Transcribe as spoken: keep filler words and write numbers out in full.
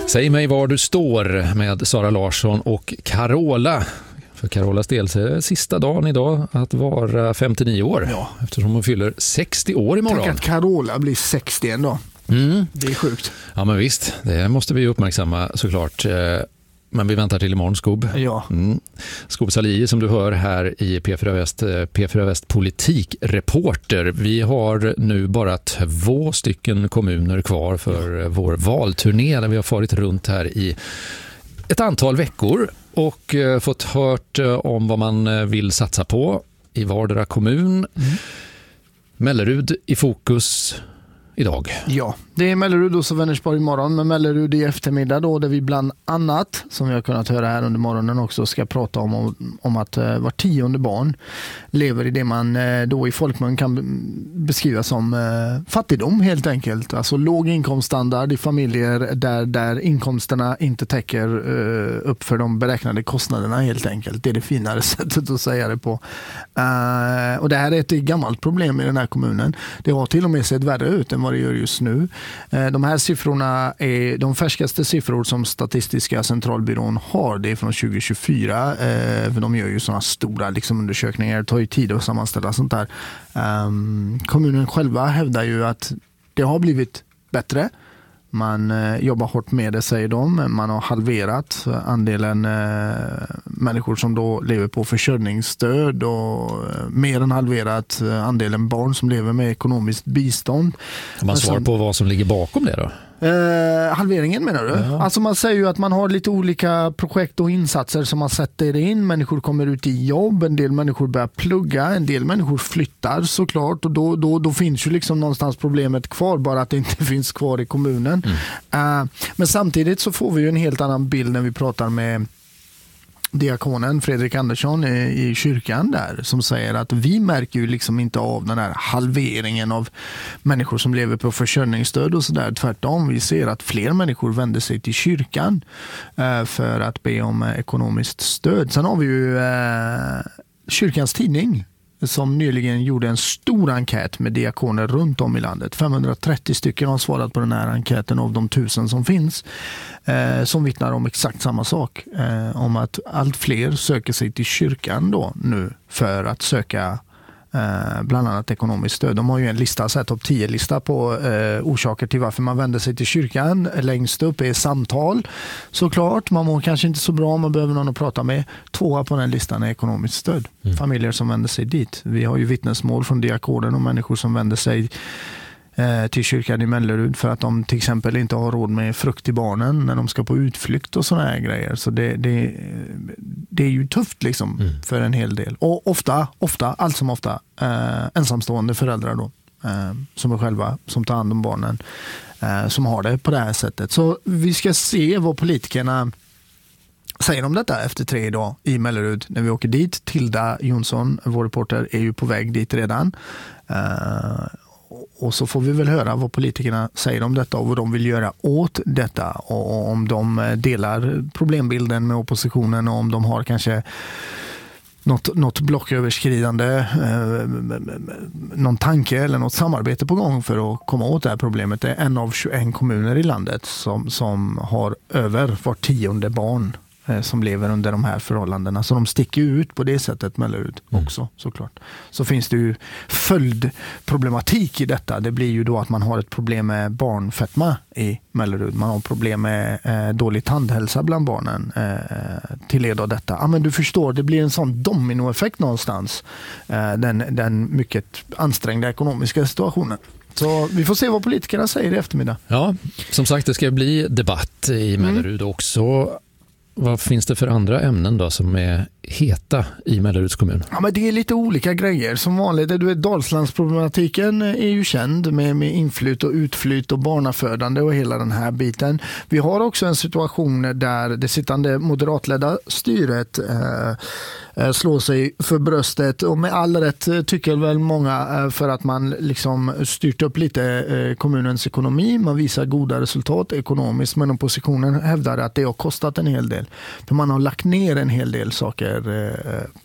Säg mig var du står med Sara Larsson och Carola. För Carolas del så är det sista dagen idag att vara femtionio år. Ja. Eftersom hon fyller sextio år imorgon. Tänk att Carola blir sextio ändå. Mm. Det är sjukt. Ja, men visst. Det måste vi uppmärksamma såklart. Men vi väntar till imorgon, Skob. Ja. Mm. Skob Salihi som du hör här i P fyra Väst, P fyra Väst politikreporter. Vi har nu bara två stycken kommuner kvar för ja. vår valturné där vi har farit runt här i ett antal veckor och fått hört om vad man vill satsa på i vardera kommun. Mm. Mellerud i fokus idag. Ja, det är Mellerud och så Vänersborg imorgon, men Mellerud i eftermiddag då, där vi bland annat, som vi har kunnat höra här under morgonen också, ska prata om, om att uh, var tionde barn lever i det man uh, då i folkmun kan beskriva som uh, fattigdom helt enkelt. Alltså låg inkomststandard i familjer där, där inkomsterna inte täcker uh, upp för de beräknade kostnaderna helt enkelt. Det är det finare sättet att säga det på. Uh, och det här är ett gammalt problem i den här kommunen. Det har till och med sett värre ut än vad det gör just nu. De här siffrorna är de färskaste siffror som Statistiska centralbyrån har. Det är från tjugo tjugofyra. För de gör ju sådana stora liksom, undersökningar. Det tar ju tid att sammanställa sånt där. Kommunen själva hävdar ju att det har blivit bättre. Man eh, jobbar hårt med det, säger de. Man har halverat andelen eh, människor som då lever på försörjningsstöd och eh, mer än halverat eh, andelen barn som lever med ekonomiskt bistånd. Har man svar på vad som ligger bakom det då? Eh, halveringen menar du? Ja. Alltså man säger ju att man har lite olika projekt och insatser som man sätter in. Människor kommer ut i jobb, en del människor börjar plugga, en del människor flyttar såklart och då, då, då finns ju liksom någonstans problemet kvar, bara att det inte finns kvar i kommunen. Mm. Eh, men samtidigt så får vi ju en helt annan bild när vi pratar med diakonen Fredrik Andersson i, i kyrkan där, som säger att vi märker ju liksom inte av den här halveringen av människor som lever på försörjningsstöd och sådär. Tvärtom, vi ser att fler människor vänder sig till kyrkan eh, för att be om eh, ekonomiskt stöd. Sen har vi ju eh, kyrkans tidning som nyligen gjorde en stor enkät med diakoner runt om i landet. femhundratrettio stycken har svarat på den här enkäten av de tusen som finns. Eh, som vittnar om exakt samma sak. Eh, om att allt fler söker sig till kyrkan då nu för att söka eh, bland annat ekonomiskt stöd. De har ju en lista, så här topp tio-lista på eh, orsaker till varför man vänder sig till kyrkan. Längst upp är samtal. Såklart, man mår kanske inte så bra, man behöver någon att prata med. Tvåa på den listan är ekonomiskt stöd. Mm. Familjer som vänder sig dit. Vi har ju vittnesmål från diakonen och människor som vänder sig till kyrkan i Mellerud för att de till exempel inte har råd med frukt till barnen när de ska på utflykt och såna här grejer. Så det, det, det är ju tufft liksom mm. för en hel del. Och ofta, ofta allt som ofta, eh, ensamstående föräldrar då, eh, som är själva, som tar hand om barnen, eh, som har det på det här sättet. Så vi ska se vad politikerna säger om detta efter tre idag i Mellerud när vi åker dit. Tilda Jonsson, vår reporter, är ju på väg dit redan. Eh, Och så får vi väl höra vad politikerna säger om detta och vad de vill göra åt detta. Och om de delar problembilden med oppositionen och om de har kanske något, något blocköverskridande, eh, någon tanke eller något samarbete på gång för att komma åt det här problemet. Det är en av tjugoett kommuner i landet som, som har över var tionde barn som lever under de här förhållandena. Så de sticker ut på det sättet Mellerud också, mm. såklart. Så finns det ju följdproblematik i detta. Det blir ju då att man har ett problem med barnfetma i Mellerud. Man har problem med eh, dålig tandhälsa bland barnen eh, till led av detta. Ja, men du förstår, det blir en sån dominoeffekt någonstans. Eh, den, den mycket ansträngda ekonomiska situationen. Så vi får se vad politikerna säger i eftermiddag. Ja, som sagt, det ska bli debatt i Mellerud mm. också. Vad finns det för andra ämnen då som är heta i Melleruds kommun? Ja, men det är lite olika grejer. Som vanligt, du vet, Dalslandsproblematiken är ju känd med, med inflytt och utflytt och barnafödande och hela den här biten. Vi har också en situation där det sittande moderatledda styret eh, slår sig för bröstet och med all rätt tycker väl många för att man liksom styrt upp lite eh, kommunens ekonomi. Man visar goda resultat ekonomiskt, men oppositionen hävdar att det har kostat en hel del. För man har lagt ner en hel del saker